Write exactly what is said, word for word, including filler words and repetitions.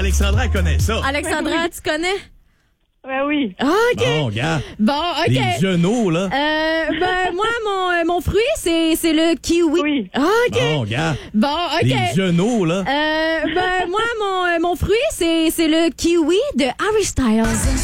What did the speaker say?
Alexandra connaît ça. Alexandra, tu connais? Ben oui. Ah, OK. Bon, gars. Bon, OK. Les genoux, là. Euh, ben, moi, mon, euh, mon fruit, c'est, c'est le kiwi. Oui. Ah, OK. Bon, gars. Bon, OK. Les genoux, là. Euh, ben, moi, mon, euh, mon fruit, c'est, c'est le kiwi de Harry Styles.